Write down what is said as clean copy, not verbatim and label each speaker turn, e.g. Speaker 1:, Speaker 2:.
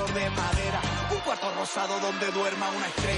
Speaker 1: de madera, un cuarto rosado donde duerma una estrella.